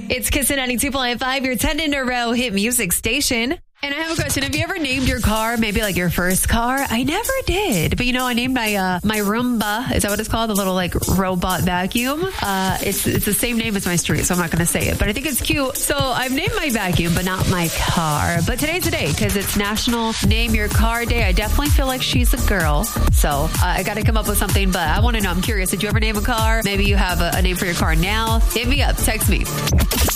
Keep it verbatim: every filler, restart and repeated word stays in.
It's Kiss ninety-two point five, your ten in a row hit music station. And I have a question. Have you ever named your car, maybe like your first car? I never did. But, you know, I named my uh, my Roomba. Is that what it's called? The little, like, robot vacuum. Uh, it's it's the same name as my street, so I'm not going to say it. But I think it's cute. So I've named my vacuum, but not my car. But today's the day because it's National Name Your Car Day. I definitely feel like she's a girl. So uh, I got to come up with something. But I want to know. I'm curious. Did you ever name a car? Maybe you have a, a name for your car now. Hit me up. Text me.